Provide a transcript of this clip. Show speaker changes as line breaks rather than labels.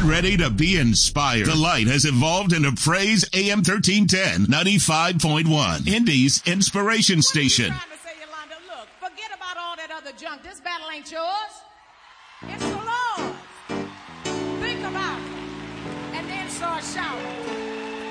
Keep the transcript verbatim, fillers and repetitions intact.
ready to be inspired. The Light has evolved into Praise A M thirteen ten, ninety-five point one, Indy's inspiration station.
What are you trying to say, Yolanda? Look, forget about all that other junk. This battle ain't yours. It's the Lord.